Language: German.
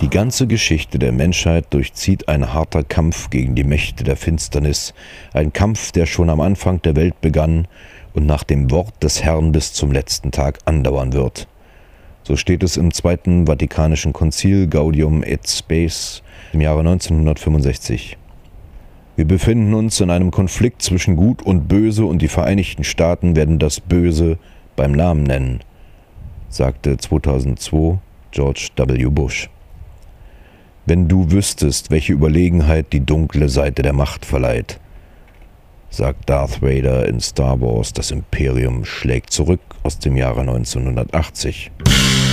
Die ganze Geschichte der Menschheit durchzieht ein harter Kampf gegen die Mächte der Finsternis, ein Kampf, der schon am Anfang der Welt begann und nach dem Wort des Herrn bis zum letzten Tag andauern wird. So steht es im Zweiten Vatikanischen Konzil Gaudium et Spes im Jahre 1965. Wir befinden uns in einem Konflikt zwischen Gut und Böse und die Vereinigten Staaten werden das Böse beim Namen nennen, sagte 2002 George W. Bush. Wenn du wüsstest, welche Überlegenheit die dunkle Seite der Macht verleiht, sagt Darth Vader in Star Wars, das Imperium schlägt zurück aus dem Jahre 1980.